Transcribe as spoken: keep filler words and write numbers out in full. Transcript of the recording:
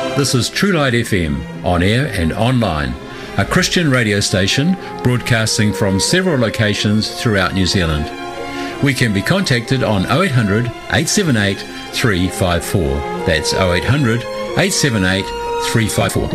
This is True Light F M, on air and online, a Christian radio station broadcasting from several locations throughout New Zealand. We can be contacted on oh eight hundred, eight seven eight, three five four. That's oh eight hundred, eight seven eight, three five four.